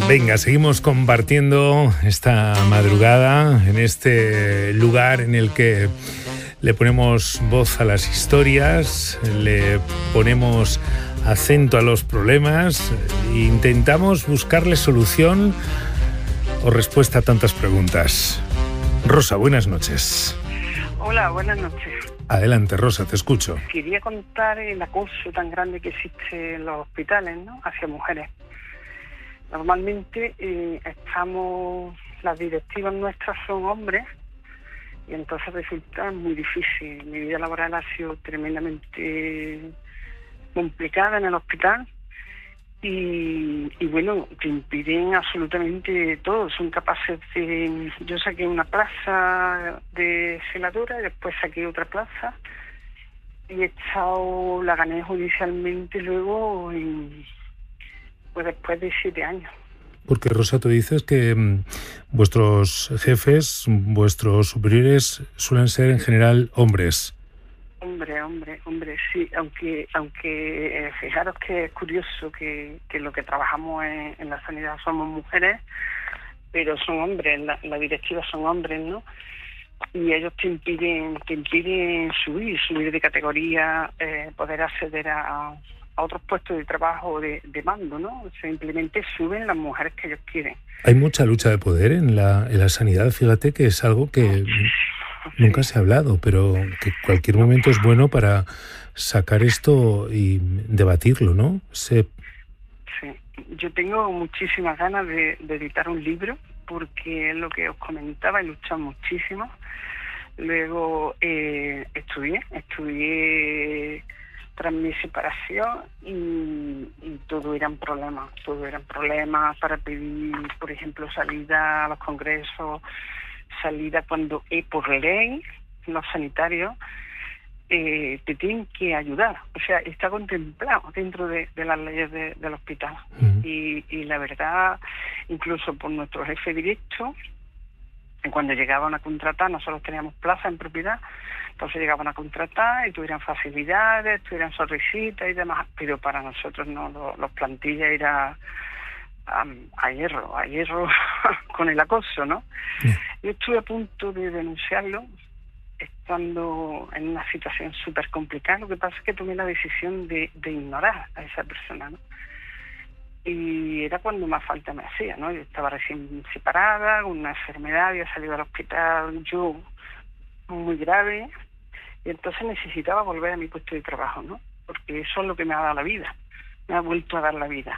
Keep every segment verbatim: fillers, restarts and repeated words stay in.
Venga, seguimos compartiendo esta madrugada en este lugar en el que le ponemos voz a las historias, le ponemos acento a los problemas e intentamos buscarle solución o respuesta a tantas preguntas. Rosa, buenas noches. Hola, buenas noches. Adelante, Rosa, te escucho. Quería contar el acoso tan grande que existe en los hospitales, ¿no?, hacia mujeres. Normalmente eh, estamos, las directivas nuestras son hombres y entonces resulta muy difícil. Mi vida laboral ha sido tremendamente complicada en el hospital y, y bueno, te impiden absolutamente todo. Son capaces de... Yo saqué una plaza de celadora y después saqué otra plaza y he estado, la gané judicialmente luego y... pues después de siete años. Porque, Rosa, tú dices que mmm, vuestros jefes, vuestros superiores suelen ser en general hombres. Hombre, hombre, hombre, sí. Aunque aunque eh, fijaros que es curioso que, que lo que trabajamos en, en la sanidad somos mujeres, pero son hombres, la, la directiva son hombres, ¿no? Y ellos te impiden, te impiden subir, subir de categoría, eh, poder acceder a... a otros puestos de trabajo de, de mando, ¿no? Simplemente suben las mujeres que ellos quieren. Hay mucha lucha de poder en la, en la sanidad, fíjate que es algo que sí. nunca se ha hablado, pero que cualquier momento es bueno para sacar esto y debatirlo, ¿no? Se... Sí, yo tengo muchísimas ganas de, de editar un libro, porque es lo que os comentaba, he luchado muchísimo. Luego eh, estudié, estudié... tras mi separación y, y todo eran problemas, todo eran problemas para pedir, por ejemplo, salida a los congresos, salida cuando eh, por ley los sanitarios eh, te tienen que ayudar, o sea, está contemplado dentro de, de las leyes de, del hospital. Uh-huh. y, y la verdad, incluso por nuestro jefe directo, cuando llegaban a contratar, nosotros teníamos plaza en propiedad, entonces llegaban a contratar y tuvieran facilidades, tuvieran sonrisitas y demás, pero para nosotros no, los, los plantillas era um, a hierro, a hierro con el acoso, ¿no? Yeah. Yo estuve a punto de denunciarlo, estando en una situación súper complicada. Lo que pasa es que tomé la decisión de, de ignorar a esa persona, ¿no? Y era cuando más falta me hacía, ¿no? Yo estaba recién separada, con una enfermedad, había salido al hospital yo muy grave, y entonces necesitaba volver a mi puesto de trabajo, ¿no? Porque eso es lo que me ha dado la vida, me ha vuelto a dar la vida.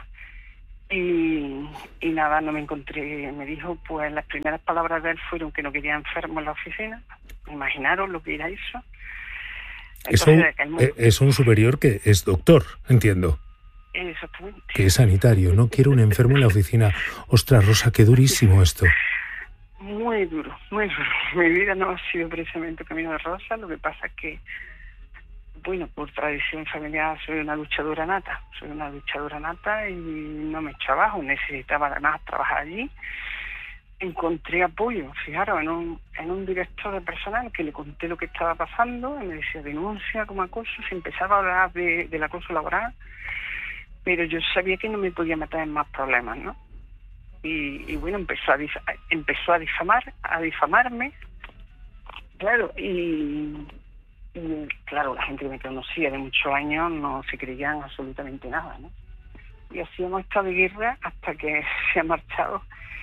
Y, y nada, no me encontré, me dijo, pues las primeras palabras de él fueron que no quería enfermo en la oficina. Imaginaros lo que era eso. Entonces, eso el... es un superior que es doctor, entiendo. Exactamente. Que es sanitario, no quiero un enfermo en la oficina. Ostras, Rosa, qué durísimo esto. Muy duro, muy duro. Mi vida no ha sido precisamente camino de rosa, lo que pasa es que, bueno, por tradición familiar soy una luchadora nata, soy una luchadora nata y no me eché abajo, necesitaba además trabajar allí. Encontré apoyo, fijaros, en un, en un director de personal que le conté lo que estaba pasando, y me decía, denuncia como acoso, se empezaba a hablar de, del acoso laboral, pero yo sabía que no me podía meter en más problemas, ¿no? Y, y bueno, empezó a, dif- empezó a difamar, a difamarme, claro, y, y claro, la gente que me conocía de muchos años no se creían absolutamente nada, ¿no? Y así hemos estado de guerra hasta que se ha marchado.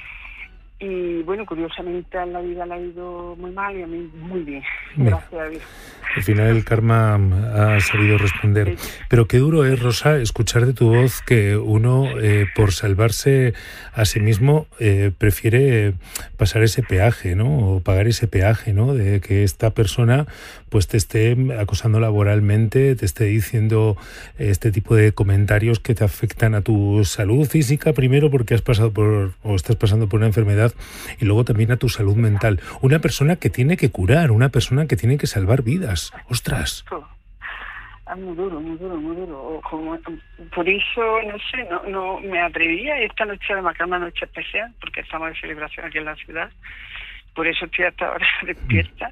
Y bueno, curiosamente en la vida le ha ido muy mal y a mí muy bien, gracias a Dios. Al final el karma ha sabido responder. Pero qué duro es, Rosa, escuchar de tu voz que uno, eh, por salvarse a sí mismo, eh, prefiere pasar ese peaje, ¿no? O pagar ese peaje, ¿no? De que esta persona pues te esté acosando laboralmente, te esté diciendo este tipo de comentarios que te afectan a tu salud física, primero porque has pasado por o estás pasando por una enfermedad, y luego también a tu salud mental. Una persona que tiene que curar, una persona que tiene que salvar vidas. ¡Ostras! Es muy duro, muy duro, muy duro. Como, por eso, no sé, no, no me atrevía. Esta noche además que es una noche especial, porque estamos de celebración aquí en la ciudad. Por eso estoy hasta ahora despierta.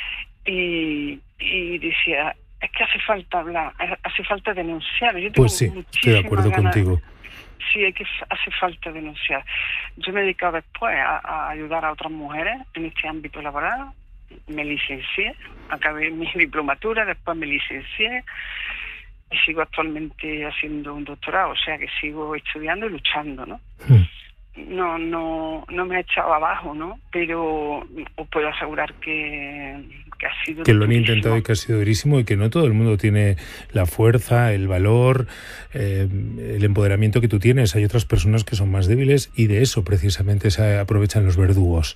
Y, y decía, es que hace falta hablar, hace falta denunciar. Yo tengo pues sí, estoy de acuerdo ganas, contigo. sí, hay que hace falta denunciar. Yo me he dedicado después a, a ayudar a otras mujeres en este ámbito laboral. Me licencié, acabé mi diplomatura, después me licencié y sigo actualmente haciendo un doctorado, o sea que sigo estudiando y luchando, ¿no? Mm. No, no, no me ha echado abajo, ¿no? Pero os puedo asegurar que, que ha sido que lo han intentado y que ha sido durísimo, y que no todo el mundo tiene la fuerza, el valor, eh, el empoderamiento que tú tienes. Hay otras personas que son más débiles y de eso precisamente se aprovechan los verdugos.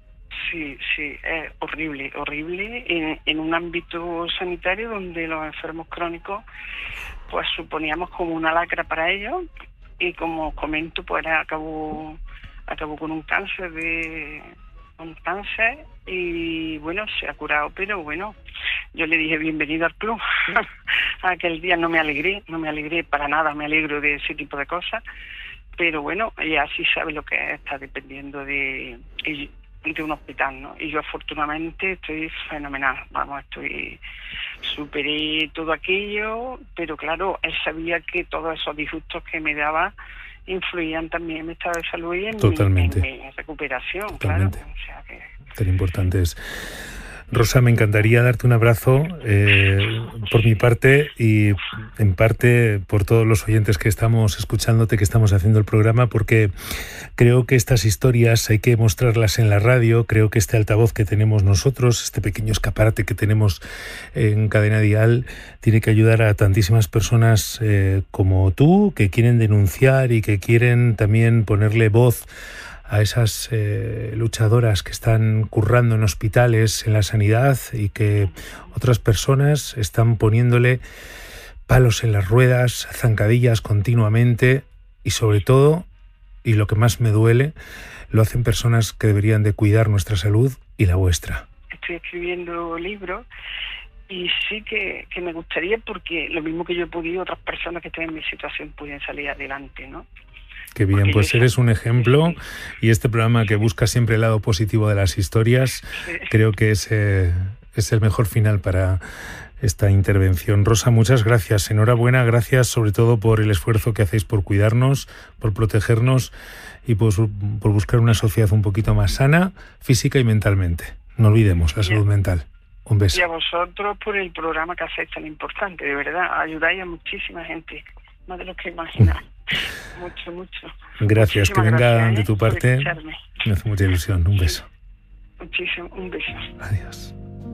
Sí, sí, es horrible, horrible en, en un ámbito sanitario donde los enfermos crónicos pues suponíamos como una lacra para ellos. Y como comento, pues acabó, acabó con un cáncer de un cáncer y bueno, se ha curado, pero bueno, yo le dije bienvenido al club. Aquel día no me alegré, no me alegré para nada, me alegro de ese tipo de cosas, pero bueno, ella sí sabe lo que está dependiendo de, de un hospital, ¿no? Y yo afortunadamente estoy fenomenal, vamos, estoy superé todo aquello, pero claro, él sabía que todos esos disgustos que me daba influían también en mi estado de salud y en, Totalmente. mi, en mi recuperación. Totalmente. Claro. O sea que... Tan importante es. Rosa, me encantaría darte un abrazo eh, por mi parte y en parte por todos los oyentes que estamos escuchándote, que estamos haciendo el programa, porque creo que estas historias hay que mostrarlas en la radio. Creo que este altavoz que tenemos nosotros, este pequeño escaparate que tenemos en Cadena Dial, tiene que ayudar a tantísimas personas eh, como tú, que quieren denunciar y que quieren también ponerle voz a esas eh, luchadoras que están currando en hospitales, en la sanidad, y que otras personas están poniéndole palos en las ruedas, zancadillas continuamente, y sobre todo, y lo que más me duele, lo hacen personas que deberían de cuidar nuestra salud y la vuestra. Estoy escribiendo libros y sí que, que me gustaría, porque lo mismo que yo he podido, otras personas que estén en mi situación pueden salir adelante, ¿no? Qué bien, porque pues eres un ejemplo, y este programa que busca siempre el lado positivo de las historias, sí. creo que es, eh, es el mejor final para esta intervención. Rosa, muchas gracias, enhorabuena, gracias sobre todo por el esfuerzo que hacéis por cuidarnos, por protegernos y por, por buscar una sociedad un poquito más sana, física y mentalmente. No olvidemos la salud mental. Un beso. Y a vosotros por el programa que hacéis tan importante, de verdad, ayudáis a muchísima gente, más de lo que imagináis. Mucho, mucho. Gracias, Muchísimas que venga gracias, de ¿eh? tu parte. Me hace mucha ilusión. Un beso. Muchísimo, un beso. Adiós.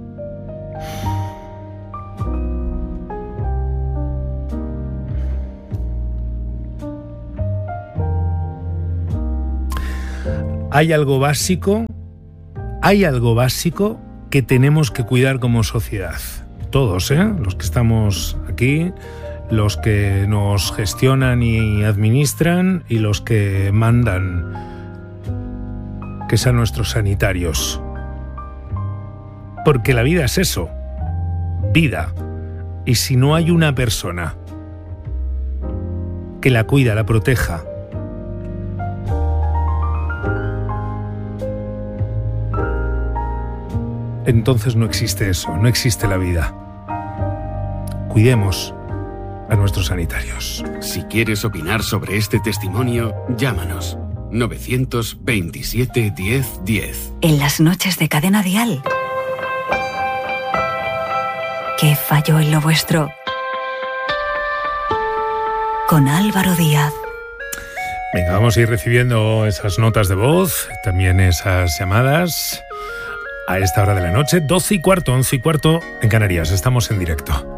Hay algo básico, hay algo básico que tenemos que cuidar como sociedad. Todos, ¿eh? Los que estamos aquí, los que nos gestionan y administran y los que mandan, que sean nuestros sanitarios. Porque la vida es eso, vida. Y si no hay una persona que la cuida, la proteja, entonces no existe eso, no existe la vida. Cuidemos a nuestros sanitarios. Si quieres opinar sobre este testimonio, llámanos. novecientos veintisiete diez diez. En las noches de Cadena Dial. ¿Qué falló en lo vuestro? Con Álvaro Díaz. Venga, vamos a ir recibiendo esas notas de voz, también esas llamadas a esta hora de la noche, doce y cuarto, once y cuarto en Canarias. Estamos en directo.